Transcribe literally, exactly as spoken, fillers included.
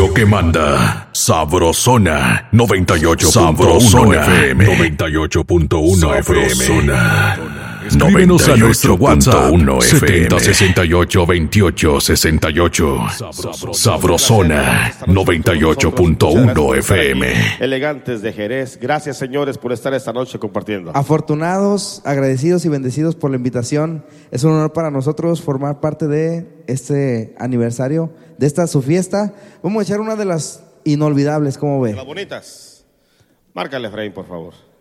radio que manda. Sabrosona noventa y ocho punto uno F M. noventa y ocho punto uno F M. Escríbenos a nuestro WhatsApp setenta sesenta y ocho veintiocho sesenta y ocho. Sabrosona noventa y ocho punto uno F M. Elegantes de Jerez. Gracias, señores, por estar esta noche compartiendo. Afortunados, agradecidos y bendecidos por la invitación. Es un honor para nosotros formar parte de este aniversario, de esta su fiesta. Vamos a echar una de las inolvidables, ¿cómo ve? De las bonitas. Márcale, Efraín, por favor.